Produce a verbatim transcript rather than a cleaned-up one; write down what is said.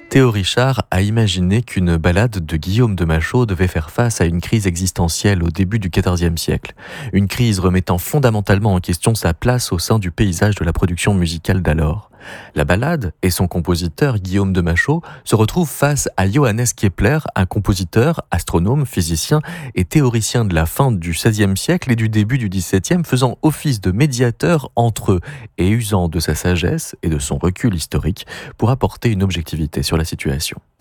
Théo Richard a imaginé qu'une ballade de Guillaume de Machaut devait faire face à une crise existentielle au début du quatorzième siècle. Une crise remettant fondamentalement en question sa place au sein du paysage de la production musicale d'alors. La ballade et son compositeur Guillaume de Machaut se retrouvent face à Johannes Kepler, un compositeur, astronome, physicien et théoricien de la fin du seizième siècle et du début du dix-septième, faisant office de médiateur entre eux et usant de sa sagesse et de son recul historique pour apporter une objectivité sur la situation.